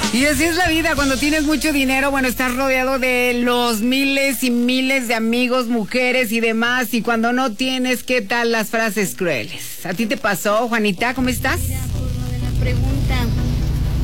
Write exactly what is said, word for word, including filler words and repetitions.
Y así es la vida, cuando tienes mucho dinero, bueno, estás rodeado de los miles y miles de amigos, mujeres y demás, y cuando no tienes, ¿qué tal las frases crueles? ¿A ti te pasó, Juanita? ¿Cómo estás? Mira, por lo de la pregunta,